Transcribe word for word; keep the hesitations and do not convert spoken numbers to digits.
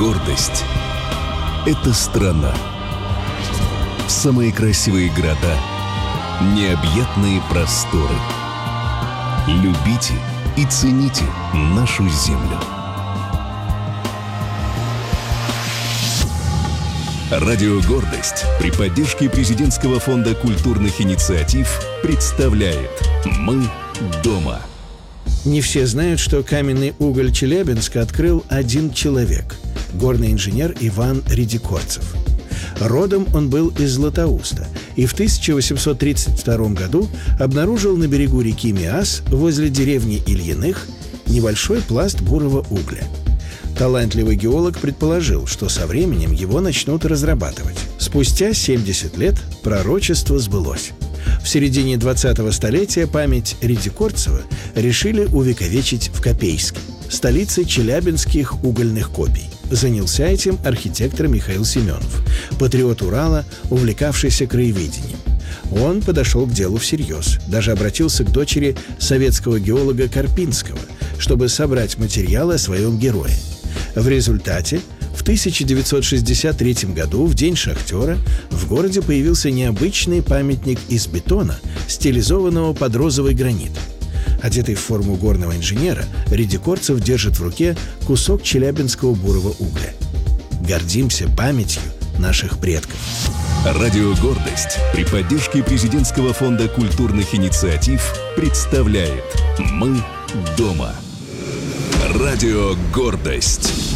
Гордость — это страна. Самые красивые города, необъятные просторы. Любите и цените нашу землю. Радио «Гордость» при поддержке Президентского фонда культурных инициатив представляет «Мы дома». Не все знают, что каменный уголь Челябинска открыл один человек – горный инженер Иван Редикорцев. Родом он был из Златоуста и в тысяча восемьсот тридцать втором году обнаружил на берегу реки Миас возле деревни Ильиных небольшой пласт бурого угля. Талантливый геолог предположил, что со временем его начнут разрабатывать. Спустя семьдесят лет пророчество сбылось. В середине двадцатого столетия память Редикорцева решили увековечить в Копейске, столице челябинских угольных копий. Занялся этим архитектор Михаил Семенов, патриот Урала, увлекавшийся краеведением. Он подошел к делу всерьез, даже обратился к дочери советского геолога Карпинского, чтобы собрать материалы о своем герое. В результате в тысяча девятьсот шестьдесят третьем году, в День шахтера, в городе появился необычный памятник из бетона, стилизованного под розовый гранит. Одетый в форму горного инженера, Редикорцев держит в руке кусок челябинского бурого угля. Гордимся памятью наших предков. Радио «Гордость» при поддержке Президентского фонда культурных инициатив представляет «Мы дома». Радио «Гордость».